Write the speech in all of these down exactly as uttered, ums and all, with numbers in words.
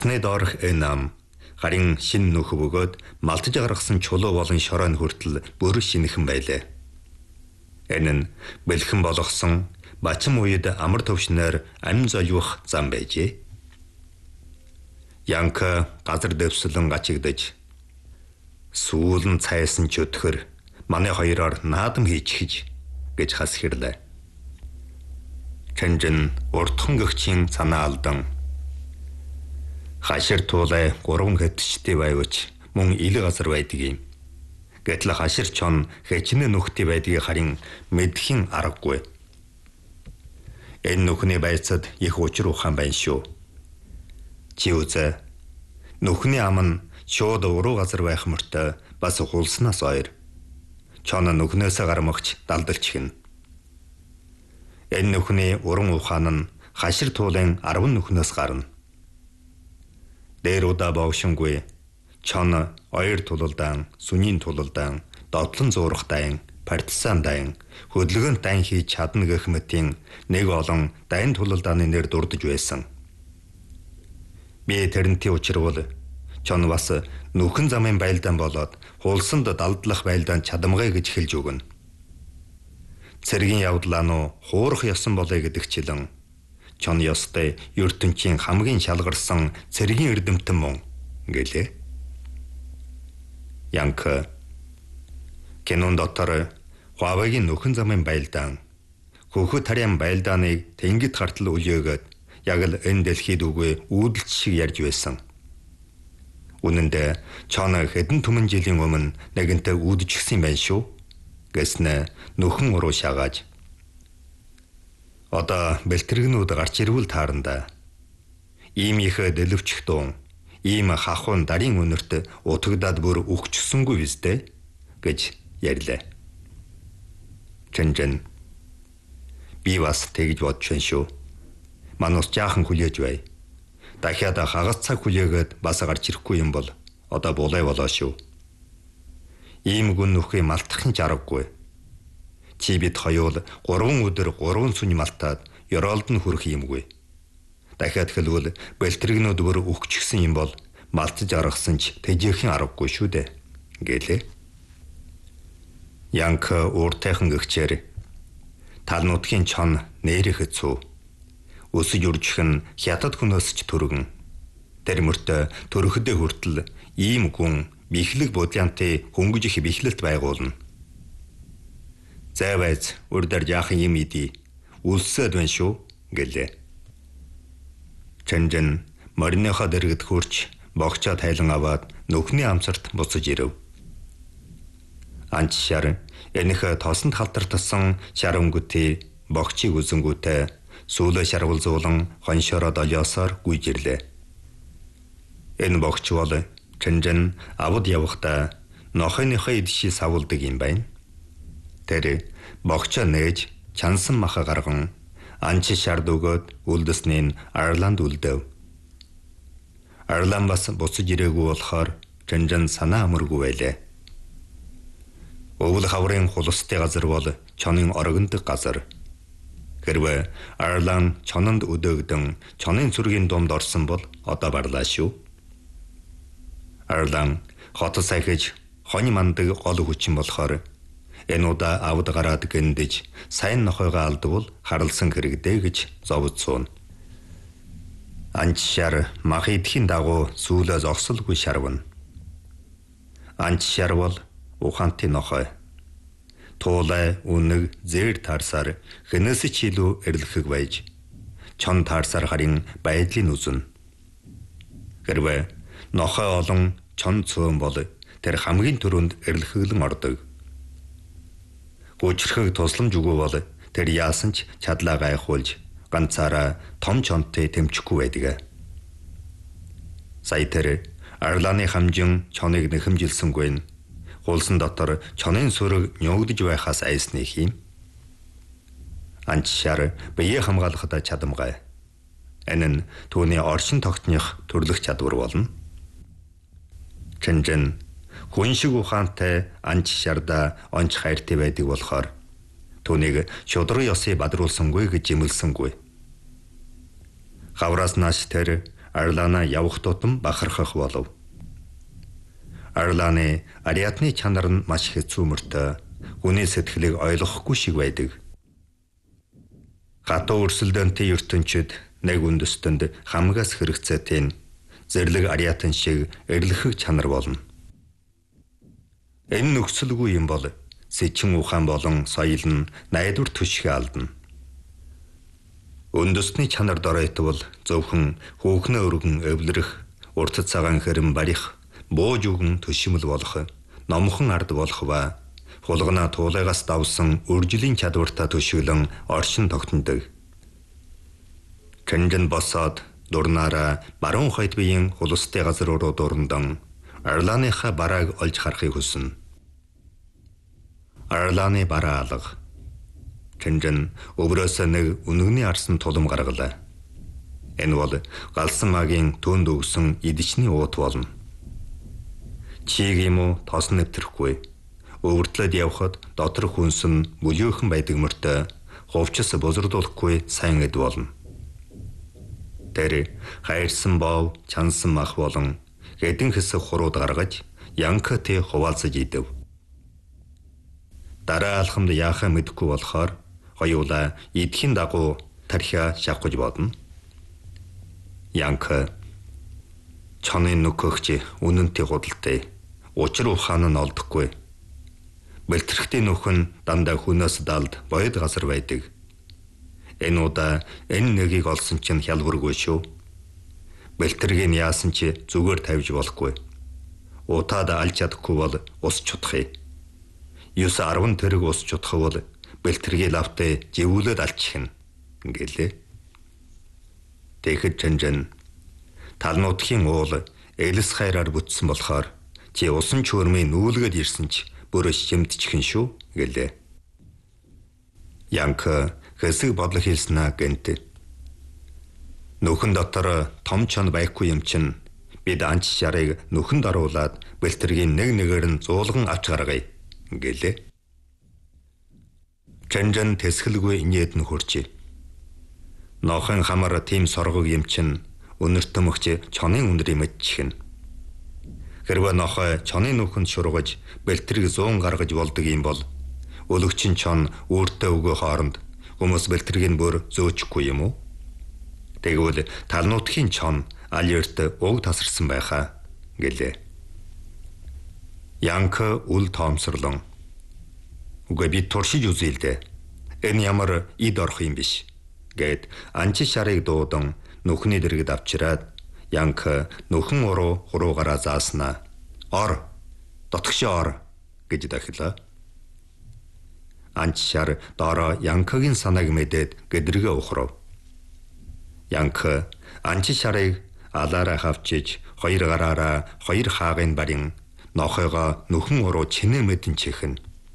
Тны доорх энам харин шин нүх бөгөөд малтаж гаргасан чулуу болон шорооны хүртэл бүр шинэхэн байлаа. Энэ нь бэлхэн болгосон бачим үед амар төвшнөр амин золиох зам байжээ. Янка газар дэвслэн гачигдаж сүүлэн цайсан ч өтгөр манай хоёроор наадам хийчихэж гэж хас хэрлээ. Чанжин уртхан гэгчийн санаа алдан хашир туулай гурван хэтчтэй байвч мөн ил газар байдаг юм. Гэтэл хашир чон хэчнэ нүхтэй байдгийг харин мэдхийн аргагүй. Энэ нүхний байцад их учир ухаан байна шүү. Чи үзэ. Нүхний ам нь шууд уруу газар байх мөртөө бас хулснаас ойр. Чон нүхнээсээ гармагч далдалч гин. Энэ нүхний уран ухаан нь хашир туулын арван нүхнээс гарна. Дээр удаа богшингүй чон ойр тулалдаан, сүнийн тулалдаан, дотлон зуурах дайн, партизан дайн, хөдөлгөөн дайн хийж чадна гэх мэтийн нэг олон дайн тулалдааны нэр дурдж байсан. Би тэрнтэй учирвал чон бас нүхэн замын байлдаан болоод хулсанд далдлах байлдаан чадамгай гэж хэлж өгнө. Цэргийн явдлаа нь хуурах ёсон болоё гэдэг чилэн чон ёстой ертөнцийн хамгийн шалгарсан цэргийн эрдэмтэн мөн гэлээ. Янка кинон дотор Хуавейгийн нүхэн замын байлдаан хөхөт харьяан байлдааныг тэнгид хартал үлээгээд яг л энэ дэлхийд үгүй үүдэлч шиг ярьж байсан. Үнэн дээр чон хэдэн түмэн жилийн өмнө нэгэнтээ үүдчихсэн байх шүү гэснэ нүхэн уруу шагааж. Одоо бэлтэргнүүд гарч ирвэл тааранда. Ийм их дэлвчих дуун, ийм хахуун дарийн үнэрт утагдаад бүр өгчсөнгүй биз дээ гэж ярьлаа. Чэнжэн би бас тэгж бодож байна шүү. Манус жаахан хүлээж бай. Дахиад хагас цаг хүлээгээд бас гарч ирэхгүй юм бол одоо булай болоо шүү. Ийм гүн нүхий малтахын жаргагүй. Чи бид хоёул гурван өдөр гурван сүний малтаад ёроолд нь хүрэх юмгүй. Дахиад хэлвэл бэлтэргнүүд бүр өгчихсэн юм бол малтаж аргасан ч тэжээхэн аргагүй шүү дээ гэлээ. Янка ууртайхан гэгчээр тал нутгийн чон нэрэх хэцүү. Өсөж үржих нь хятад хүнөөс ч төргөн. Тэр мөртөө төрөхөдөө хүртэл ийм гүн бихлэг бодлянтай хөнгөж их бихлэлт байгуулна. Зайвайз үрдэр жаахан юм иди үлсэд байна шүү гэлээ. Чэнжэн мориныхоо дэргэд хурч богчоо тайлан аваад нүхний амсарт буцаж ирэв. Анч шар энэх тосонд халтартсан шар өнгөтэй богчийг үзэнгүүтээ сүүлээ шарвалзуулан хоншороо долиосоор гүйж ирлээ. Энэ богч бол Чэнжэн авд явахдаа нохойныхоо идши савуулдаг юм байна. Тэр богчоо нээж чансан маха гарган анчи шард өгөөд үлдэсний Арланд үлдэв. Арлан бас буцаж ирээгүй болохоор Чэнжэн санаа амаргүй байлаа. Өвөл хаврын хулстай газар бол чонын орогндог газар. Хэрвээ Арлан чононд өдөөгдөн чонын цүргийн дунд орсон бол одоо барлаа шүү. Арлан хот сайхиж хони мандаг гол хүчин болохоор энэ удаа авд гараад гиндэж сайн нохойгоо алдвал харалсан хэрэгдээ гэж зовцсон. Анч шар мах идэхийн дагуу сүүлээ зогсолгүй шарвна. Анч шар бол ухаантай нохой. Туулай үнэг зэр таарсаар хэнээс ч илүү эрлэхэг байж чон таарсаар харин байдлын үзэн. Хэрвээ нохой олон чон цөөн бол тэр хамгийн түрүүнд эрлэхэглэн ордог. Гүчрхэг тусламж өгөө бол тэр яасан ч чадлаа гайхуулж ганцаараа том чонтой тэмчихгүй байдаг. Сая тэр Арланы хамжин чоныг нэхэмжилсэнгүй. Хулсан дотор чонын сүрэг нёгдж байхаас айсны хийм. Анч шар бие хамгаалахад чадамгай. Энэ нь түүний оршин тогтных төрлөх чадвар болно. Чэнжэн хүн шиг ухаантай анч шарда онч хайртай байдаг болохоор түүнийг шудраг ёсыг бадруулсангүй гэж жимэлсэнгүй. Хавраас нааш тэр Арлана явах тутам бахархах болов. Арланы ариатны чанар нь маш хэцүү мөртөө хүний сэтгэлийг ойлгохгүй шиг байдаг. Хатуу өрсөлдөөнтэй ертөнчид нэг үндэстэнд хамгаас хэрэгцээтэй зэрлэг ариатан шиг эрлэхэг чанар болно. Энэ нөхцөлгүй юм бол сэчин ухаан болон соёл нь найдвар төшгөө алдна. Үндэсний чанар доройтвол зөвхөн хүүхнээ өргөн эвлэрэх, урт цагаан хэрэм барих, бууж өгөн төшимэл болох, номхон ард болох ба хулгана туулайгаас давсан үржлийн чадвартай төшөглөн оршин тогтнодог. Чанжин босоод дурнаараа баруун хойд биеийн хулстай газар руу дурндан Арланыхаа барааг олж харахыг хүснэ. Арланы бараа алга. Чанжин өврөөсөө нэг үнэгний арсан тулам гаргалаа. Энэ бол галсан магийн төнд өгсөн идичний уут болно. Чиг юм уу тоос нэвтрэхгүй. Өвөртлөд явхад дотор хүнс нь бүлөөхөн байдаг мөртөө хувцас бузардуулахгүй сайн эд болно. Тэр хайрсан бов, чансан мах болон хэдэн хэсэг хурууд гаргаж янка тэ хуваалцаж идэв. Дараа алхамд яахаа мэдэхгүй болохоор хоёулаа идэхийн дагуу тархиа шавхаж бодно. Янка чаны нөхөгч үнэнтэй худалтай. Учир ухаан нь олдохгүй. Бэлтгэрхтийн нөхөн дандаа хүнээс далд боёд газар байдаг. Энэ удаа энэ нэгийг олсон чинь хялбаргүй шүү. Бэлтэргийг яасан чи зүгээр тавьж болохгүй. Утаад алж чадахгүй бол ус чудахыг. Юус арван тэрэг ус чудах бол бэлтэргийн лавтай живүүлээд алчихна гэлээ. Тэгэхэд Чанжин талнуудхийн уул элс хайраар бүтсэн болохоор чи усан чөөрмийн нүүлгээд ирсэн ч бүр шимтчихэн шүү гэлээ. Янка хэсэг бодлого хэлснэ гэнт. Нөхөн дотор том чон байхгүй юм чин бид анч шарыг нөхөнд оруулаад бэлтэргийн нэг нэгээр нь зуулган авч гаргая гэлээ. Чанжин тэсгэлгүй инээд нь хурчээ. Нохон хамаар тийм соргог юм чин өнөртөө мөгч чоны үнэр имэтчихнэ. Хэрвээ нохой чоны нүхэнд шургаж бэлтрийг зуун гаргаж болдог юм бол өлөгчин чон өөртөө өгөө хооронд хүмүүс бэлтрийг нь бүр зөөчихгүй юм уу? Тэгвэл талнуудхийн чон алерт уг тасарсан байхаа гэлээ. Янка үл тоомсорлон. Үгүй би туршиж үзье л дээ. Энэ ямар ид орох юм биш гэд анчи шарыг дуудан нүхний дэргэд авчираад Янка нүхэн уруу хуруугаараа зааснаа. Ор, дотгошоо ор гэж дахилаа. Анч шар доороо Янкагийн санааг мэдээд гэдргээ ухрав. Янка анчи шарыг алаараа хавчиж хоёр гараараа хоёр хаагын барин нохойгоо нүхэн уруу чинээ мэдэн чихэн.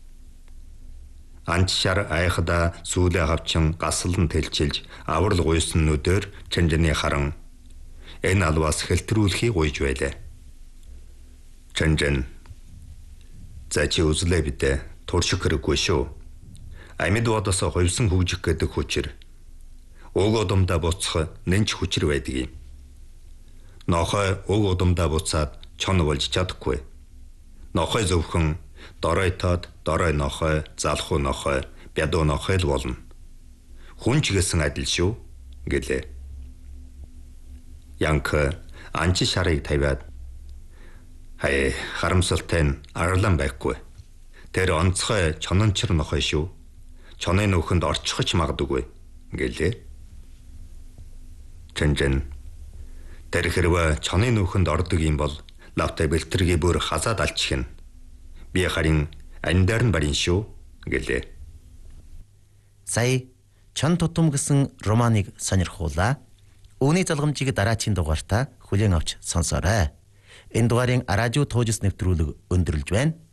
Анч шар айхада сүүлээ хавчин гаслан тэлчилж аврал гуйсан нүдээр Чанжины харан энэ алваас хэлтрүүлэхийг гуйж байлаа. Чанжин за чи үзлээ бидэ турших хэрэггүй шүү. Амьд бодос хувьсан хөгжих гэдэг хүчээр уг удамдаа буцах нэнч хүчээр байдаг юм. Нохой уг удамдаа буцаад чон болж чадахгүй. Нохой зөвхөн доройтоод дорой нохой, залхуу нохой, бядуу нохой л болно. Хүн ч гэсэн адил шүү гэлээ. Янка анчи шарыг тавиад хай харамсалтай нь арлан байхгүй. Тэр онцгой чонончор нохой шүү. Чоны нүхэнд орчихж магадгүй гэлээ. Чанжин тэр хэрвээ чоны нүхэнд ордог юм бол лавтай бэлтэргийг бүр хазаад алчихна. Би харин андар нь барин шүү гэлээ. Сая чон тутам гэсэн романыг сонирхуулаа. Үүний залгамжийг дараагийн дугаартаа хүлээн авч сонсоорой. Энэ дугаарын радио туужс нэвтрүүлэг өндөрлж байна.